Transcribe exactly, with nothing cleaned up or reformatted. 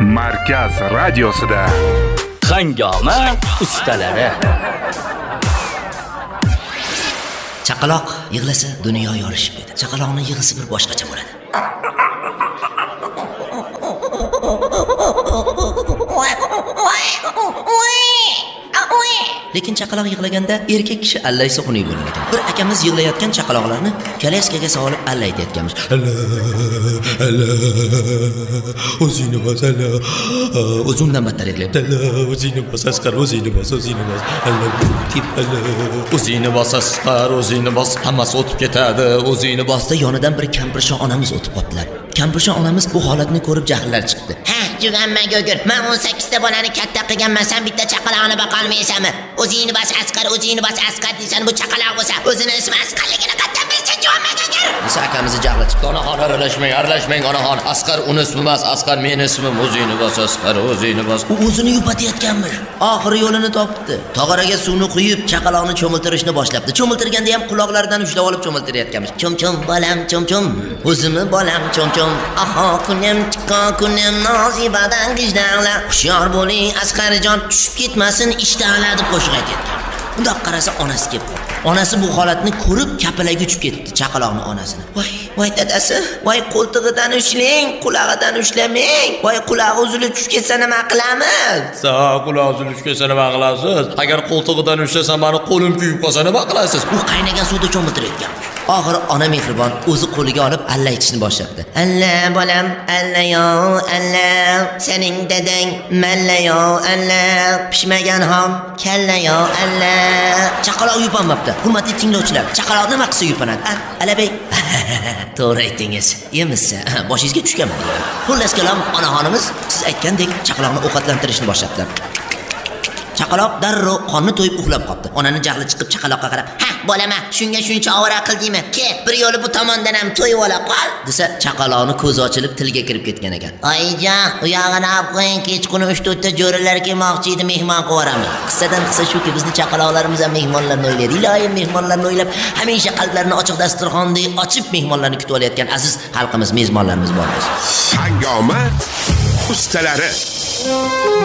Markaz radiosida Hangoma ustalari. Chaqaloq yig'lasa dunyo yorishib ketadi. Chaqaloqning yig'isi bir boshqacha bo'ladi. Lekin chaqaloq yig'laganda erkak kishi allaysa xunuk bo'lar ekan. Bir akamiz yig'layotgan chaqaloqlarni kolyaskaga solib allaytayotganmiz. O'zingni bos, o'zingdan battar yig'layapti. O'zingni bos, asqar, o'zingni bos, o'zingni bos. O'zingni bos, asqar, o'zingni bos. Hammasi o'tib ketadi. O'zingni bosda yonidan bir kampirshon onamiz o'tib qoldilar. Kampirshon onamiz bu holatni ko'rib jahllari chiqdi. Ha, juganma go'gir. Men o'n sakkizta bolani katta qilganman, sen bitta chaqaloqni boqolmaysanmi? O'zingni bos, asqar, o'zingni bos, asqar deysan, bu chaqaloq bo'lsa, o'zini ismi asqarligini qattan bilsa, juganma go'gir. Biz akamizni jahli chiqdi. Onaxon aralashmang, aralashmang onaxon. Asqar uni ismi emas, asqar meni ismim. O'zingni bos, asqar, o'zingni bos. U o'zini yupatayotganmish. Oxiri yo'lini topdi. Tog'oraga suvni quyib, chaqaloqni cho'miltirishni boshlabdi. Cho'miltirganda ham quloqlaridan ushlab olib cho'miltirayotganmish. Chum-chum bolam, chum-chum. O'zimni bolam, chum-chum. Aha, kunim, chiqo kunim, nozibadan gijdanglar. Hushyor bo'ling, Asqarjon, tushib ketmasin ishtalar deb qo'shiq aytayotgan. Unda qarasa onasi kelib qoldi. Onasi bu holatni ko'rib kapilaga uchib ketdi chaqaloqning onasini. Voy, voy dadasi, voy qo'ltig'idan ushlang, qulog'idan ushlamang. Voy qulog'i uzilib tushib ketsa nima qilamiz? Sa, qulog'i uzilib tushib ketsa nima qilasiz? Agar qo'ltig'idan ushlasa, meni qo'lim kuyib qolsa nima qilasiz? U qaynagan suvda cho'miltirayotgan. Oxiri ona mehribon o'zi qo'liga olib alla aytishni boshladi. Alla bolam, alla yo, alla, sening dadang malla yo, alla, pishmagan ham kalla yo, alla. Chaqaloq yupanmabdi. Hurmatli tinglovchilar, chaqaloq nima qilsa yupanadi? Alabey. To'g'ri aytingiz. Emizsa, boshingizga tushganmi? Xullas kalom, onaxonimiz siz aytgandek chaqaloqni ovqatlantirishni boshladilar. Chaqaloq darrov qonni to'yib uxlab qoldi. Onani jahli chiqib chaqaloqqa qarab, "Ha, bolama, shunga shuncha ovora qildingmi? Ke, bir yo'li bu tomondan ham to'yib ola qol." desa, chaqaloqni ko'zi ochilib tilga kirib ketgan ekan. "Oyjon, u yog'ini olib qo'ying, kechqurun uch to'rtta jo'ralar kelmoqchi edi, mehmon qo'yaramiz." Qissadan qissa shuki, bizni chaqaloqlarimiz ham mehmonlarni o'ylaydi. Iloyim mehmonlarni o'ylab, hamisha qalblarini ochiq dasturxondek ochib mehmonlarni kutib olayotgan aziz xalqimiz, mezbonlarimiz bor. Hangoma ustalari.